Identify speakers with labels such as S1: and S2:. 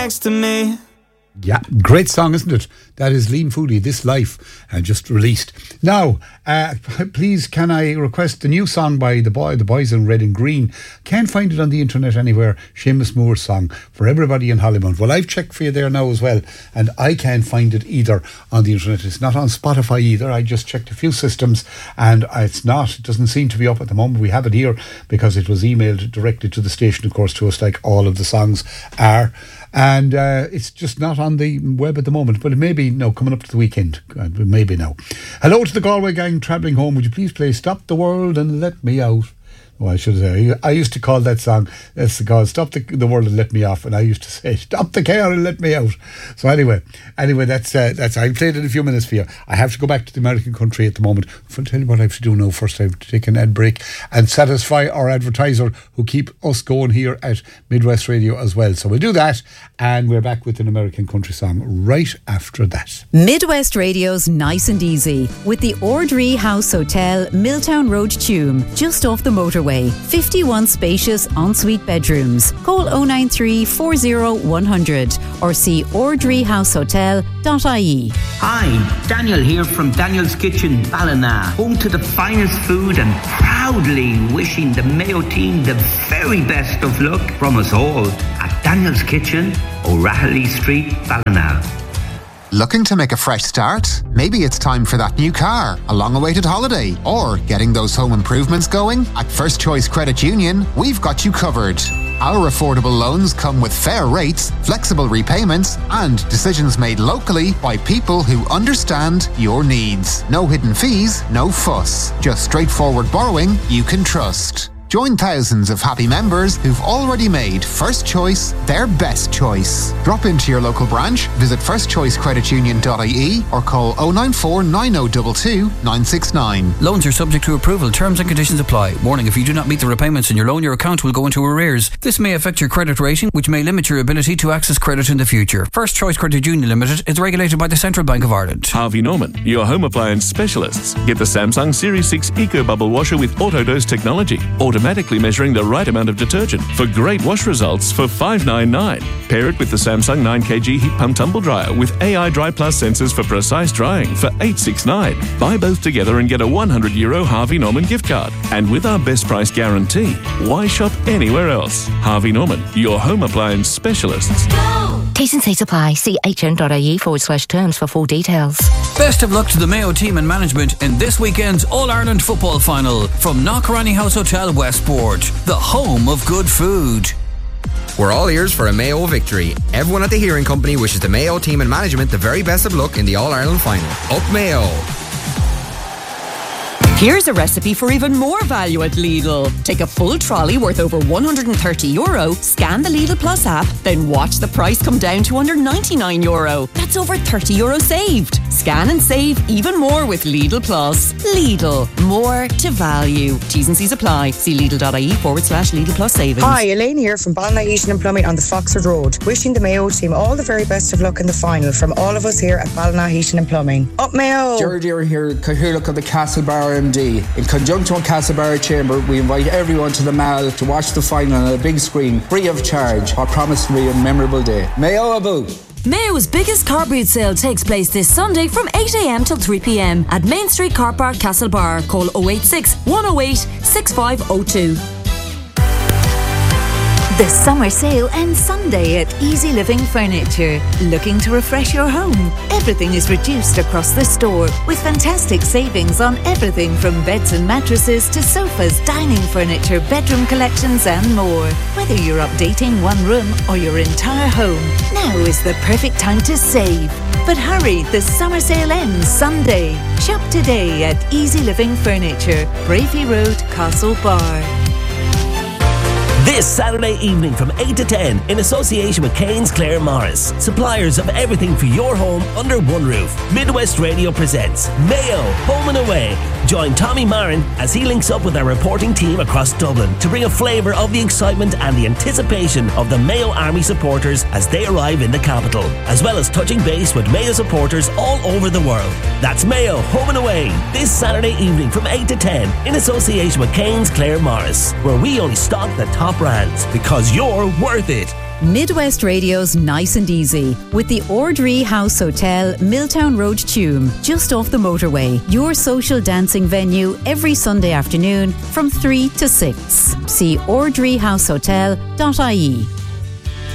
S1: next to me.
S2: Yeah, great song, isn't it? That is Liam Foodie, This Life, just released. Now, please, can I request the new song by the boys in Red and Green? Can't find it on the internet anywhere. Seamus Moore's song for everybody in Hollymount. Well, I've checked for you there now as well, and I can't find it either on the internet. It's not on Spotify either. I just checked a few systems, and it doesn't seem to be up at the moment. We have it here because it was emailed directly to the station, of course, to us, like all of the songs are. And it's just not on the web at the moment, but it may be coming up to the weekend. Maybe now. Hello to the Galway gang travelling home. Would you please play Stop the World and Let Me Out? Well, I should say, I used to call that song, that's called Stop the World and Let Me Off, and I used to say, Stop the Car and Let Me Out. So anyway, that's I played it in a few minutes for you. I have to go back to the American country at the moment. I'll tell you what I have to do now. First, I have to take an ad break and satisfy our advertiser who keep us going here at Midwest Radio as well. So we'll do that, and we're back with an American country song right after that.
S3: Midwest Radio's Nice and Easy with the Ordree House Hotel, Milltown Road, Tuam, just off the motorway. 51 spacious ensuite bedrooms. Call 093 40 100 or see ordreehousehotel.ie.
S4: Hi, Daniel here from Daniel's Kitchen, Ballina, home to the finest food, and proudly wishing the Mayo team the very best of luck from us all at Daniel's Kitchen, O'Rahilly Street, Ballina.
S5: Looking to make a fresh start? Maybe it's time for that new car, a long-awaited holiday, or getting those home improvements going? At First Choice Credit Union, we've got you covered. Our affordable loans come with fair rates, flexible repayments, and decisions made locally by people who understand your needs. No hidden fees, no fuss. Just straightforward borrowing you can trust. Join thousands of happy members who've already made First Choice their best choice. Drop into your local branch, visit firstchoicecreditunion.ie or call 094 9022 969.
S6: Loans are subject to approval. Terms and conditions apply. Warning, if you do not meet the repayments in your loan, your account will go into arrears. This may affect your credit rating, which may limit your ability to access credit in the future. First Choice Credit Union Limited is regulated by the Central Bank of Ireland.
S7: Harvey Norman, your home appliance specialists. Get the Samsung Series 6 Eco Bubble Washer with Autodose technology. Automatically measuring the right amount of detergent for great wash results for $599. Pair it with the Samsung 9kg Heat Pump Tumble Dryer with AI Dry Plus sensors for precise drying for $869. Buy both together and get a €100 Harvey Norman gift card. And with our best price guarantee, why shop anywhere else? Harvey Norman, your home appliance specialists.
S8: T's and C's apply. See hn.ie/terms for full details.
S6: Best of luck to the Mayo team and management in this weekend's All-Ireland football final from Knockranny House Hotel, Westport, the home of good food.
S9: We're all ears for a Mayo victory. Everyone at the Hearing Company wishes the Mayo team and management the very best of luck in the All-Ireland final. Up Mayo!
S10: Here's a recipe for even more value at Lidl. Take a full trolley worth over €130, scan the Lidl Plus app, then watch the price come down to under €99. That's over €30 saved. Scan and save even more with Lidl Plus. Lidl, more to value. T's and C's apply. See Lidl.ie/Lidl Plus savings.
S11: Hi, Elaine here from Ballina Heating and Plumbing on the Foxford Road. Wishing the Mayo team all the very best of luck in the final from all of us here at Ballina Heating and Plumbing. Up Mayo!
S12: George here, Cathaoirleach of the Castlebar MD. In conjunction with Castlebar Chamber, we invite everyone to the Mall to watch the final on a big screen, free of charge. What promised to be a memorable day. Mayo Abu!
S13: Mayo's biggest car boot sale takes place this Sunday from 8am till 3pm at Main Street Car Park, Castlebar. Call 086 108 6502.
S3: The summer sale ends Sunday at Easy Living Furniture. Looking to refresh your home? Everything is reduced across the store with fantastic savings on everything from beds and mattresses to sofas, dining furniture, bedroom collections and more. Whether you're updating one room or your entire home, now is the perfect time to save. But hurry, the summer sale ends Sunday. Shop today at Easy Living Furniture, Bravey Road, Castlebar.
S14: This Saturday evening from 8 to 10 in association with Keynes Clare Morris, suppliers of everything for your home under one roof. Midwest Radio presents Mayo Home and Away. Join Tommy Marin as he links up with our reporting team across Dublin to bring a flavour of the excitement and the anticipation of the Mayo Army supporters as they arrive in the capital, as well as touching base with Mayo supporters all over the world. That's Mayo Home and Away this Saturday evening from 8 to 10 in association with Keynes Clare Morris, where we only stock the top brands because you're worth it.
S3: Midwest Radio's Nice and Easy with the Ordree House Hotel, Milltown Road, Tuam, just off the motorway. Your social dancing venue every Sunday afternoon from 3 to 6. See ordreehousehotel.ie.